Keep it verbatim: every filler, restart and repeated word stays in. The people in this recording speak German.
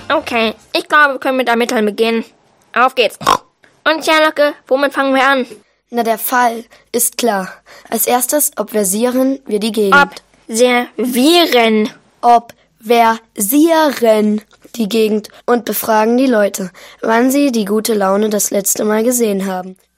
Okay, ich glaube, wir können mit Ermitteln beginnen. Auf geht's. Und Sherlocke, womit fangen wir an? Na, der Fall ist klar. Als erstes obversieren wir die Gegend. Observieren. Obversieren die Gegend und befragen die Leute, wann sie die gute Laune das letzte Mal gesehen haben.